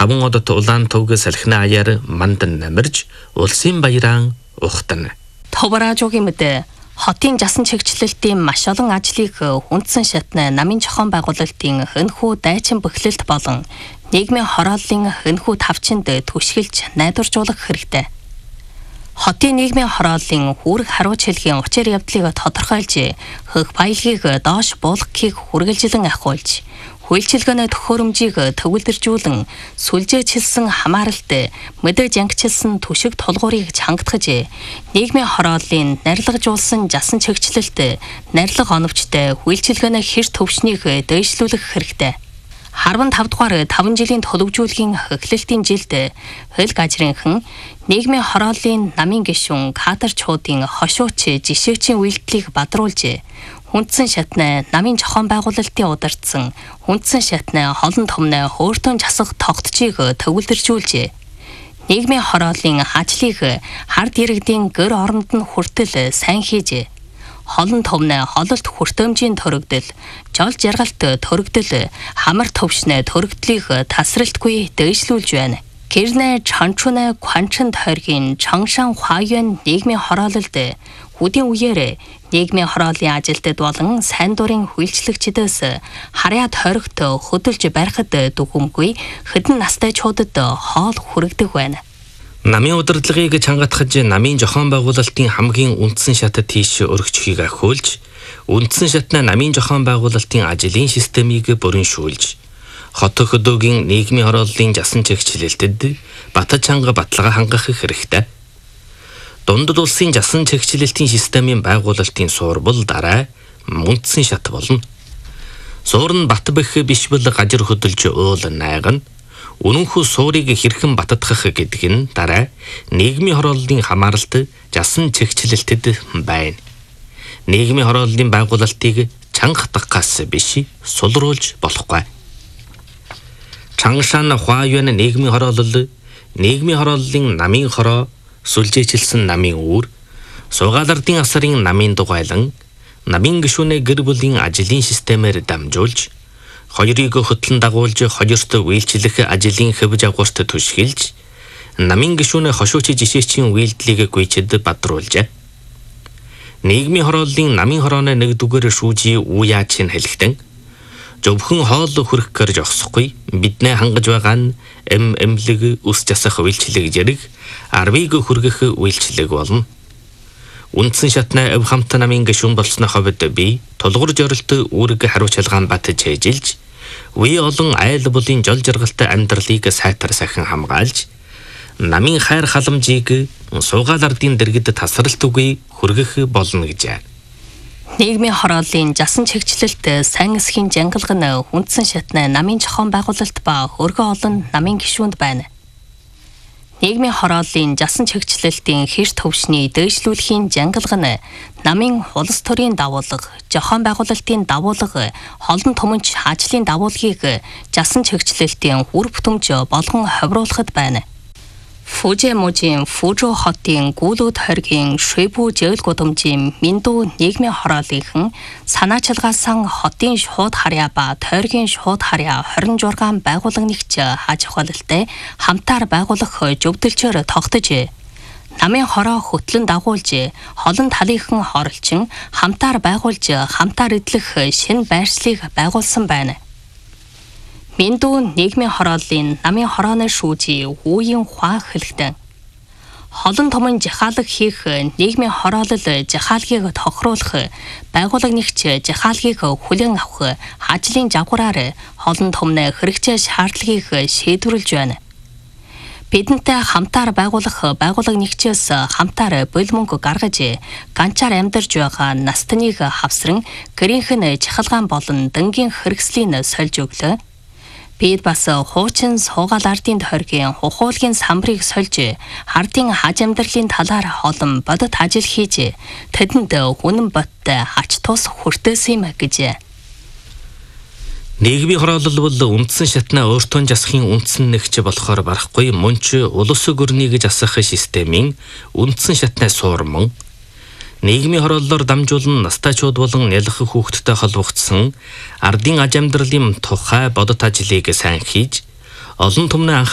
5 одот улаан төвгө салхины аяар мандан намирж улсын баяраан ухтана. Товраажуугийн мэдээ хотын жасан чигчлэлтийн маш олон ажлыг хүндсэн шатны намын зохион байгуулалтын хөнхүү дайчин бөхлөлт болон нийгмийн хорооллын хөнхүү тавчинд түшгэлж найдваржуулах хэрэгтэй. Хотын нийгмийн хорооллын үүрэг хариуц хэлхийн учир явдлыг тодорхойлж, хөх баялагийг доош буулгахыг хүргэлжлэн ахиулж, хүлчилгээний төхөөрөмжийг төвлөржүүлэн, сүлжээчилсэн хамааралт, мэдээж ангичилсан түшиг тулгуурыг чангатгаж, нийгмийн хорооллын нарилгажуулсан жасан чигчлэлт, нарилга оновчтой хүлчилгээний хэр төвшнийг дээшлүүлэх хэрэгтэй. 15 дугаар 5 жилийн төлөвжүүлгийн хөглөлтийн жилд хөл гажрынхан нийгмийн хорооллын намын гишүүн кадрчуудын хошууч жишээчийн үйлдэлийг бадруулж, хүндсэн шатны намын зохион байгуулалтын удирдсан хүндсэн шатны холон томны хөөртөн засах тогтцыг төвлөржүүлж, нийгмийн хорооллын ажлыг хард иргэдийн гэр оронд нь хүртэл сайн хийж, холон томны хололт хүртээмжийн төрөгдөл, жол жаргалт төрөгдөл, хамар төвшнэ төрөгдлийг тасралтгүй дээшлүүлж байна. Гэрнэ чанчуна кванчанд хоргийн чангшан хуаян нийгмийн хороололд хүдийн үеэр нийгмийн хорооллын ажилтнууд болон сайн дурын хүлчлэгчдээс харьяад хоригт хөдөлж барихад дүгүмгүй хэдэн настайчуудад хоол хүрэгдэг байна. Намын удирдлагыг чангатгаж, намын зохион байгуулалтын хамгийн үндсэн шатад тийш өргөжхийг ахиулж, үндсэн шатны намын зохион байгуулалтын ажлын системийг бүрэншүүлж, хот хөдөөгийн нийгмийн хорооллын жасан чигчлэлтэд бата чанга баталгаа хангах хэрэгтэй. Дундад улсын жасан чигчлэлтийн системийн байгуулалтын суур бол дараа үндсэн шат болно. Суур нь бат бэх биш бол гажир хөдөлж уул найгана. Үнэнхүү суурийг хэрхэн баттгах гэдэг нь дараа нийгмийн хорооллын хамааралт жасан чигчлэлтэд байна. Нийгмийн хорооллын байгуулалтыг чангатгахаас биш сулруулж болохгүй. Чангшан хуаян нийгмийн хороолол, нийгмийн хорооллын намын хороо, сүлжээчилсэн намын үүр, суугаалардын асарын намын дугайлан, намын гишүүнээ гэр бүлийн ажлын системээр дамжуулж, хоёрыг хөтлөн дагуулж хоёрт үйлчлэх ажлын хэв жагуурт түшгэлж, намын гишүүнээ хошууч жишээчийн үйлдэлийг гүйчэд бадруулжээ. Нийгмийн хорооллын намын хорооны нэг дүгээр шүүжийн үеяач нь хэлэхдээ зөвхөн хоол хүрэх гэж огсохгүй, биднээ хангаж байгаа нь эмлэг ус жасах үйлчлэг зэрэг арвыг хүргэх үйлчлэг болно. Үндсэн шатны өв хамт намын гишүүн болсны хувьд би тулгуур зорилт үүрэг хариуц шалгаан бат чэжилж, үе олон айл булын жол жаргалтай амьдралыг сайтар сайхан хамгаалж, намын хайр халамжийг суугаал ардын дэргэд тасралтгүй хүргэх болно гэжээ. Нийгмийн хорооллын жасан чигчлэлт сайн эсхийн жангалга нь хүндсэн шатны намын зохион байгуулалт ба хөргөө олон намын гишүүнд байна. Нийгмийн хорооллын жасан чигчлэлтийн хэр төвшний дээшлүүлэхийн жангалга нь намын улс төрийн дагуулга, зохион байгуулалтын дагуулга, холон томонч ажлын дагуулгыг жасан чигчлэлтийн үр бүтэмж болгон ховруулахад байна. Фужимужийн Фужу хотын гүлүүд хоргийн Шүбүү жээл гудамжийн Миндүү нийгмийн хорооллынхан санаачилгаасан хотын шууд харьяа ба тойргийн шууд харьяа 26 байгууллага нэгж хаж ухаалалтай хамтаар байгуулах зөвдөлчөөр тогтож, намын хороо хөтлөн дагуулж, холон талынхан хоролчин хамтаар байгуулж, хамтаар эдлэх шинэ байршлыг байгуулсан байна. Миндүү нийгмийн хорооллын намын хорооны шүүжийн үеийн хаа хэлэхдээ холон томон жахаалаг хийх нийгмийн хороолол жахаалгийг тохируулах, байгууллага нэгч жахаалгийг хүлээн авах ажлын жагвараар холон томны хэрэгцээ шаардлагыг шийдвэрлэж байна. Бидэнтэй хамтаар байгуулах байгууллага нэгчээс хамтаар бул мөнгө гаргаж, ганчаар амьдарч байгаа настаныг хавсран гэрийнх нь жахалгаан болон дэнгийн хэрэгслийн сольж өглөө. Бид бас хуучин суугаал ардын тойргийн хухуулгийн самбарыг сольж, ардын хаж амьдралын талаар олон бодит ажил хийж, тэдэнд үнэн бодтой ач тус хүртээсэн юм гэж. Нийгмийн хороолол бол үндсэн шатны өөртөө засахын үндсэн нэгч болохоор барахгүй, мөн ч улс гүрнийг засах системийн үндсэн шатны суурман. Нийгмийн хорооллоор дамжуулан настайчууд болон нялх хүүхдтэй холбогдсон ардын аж амьдралын тухай бодит ажлыг сайн хийж, олон түмний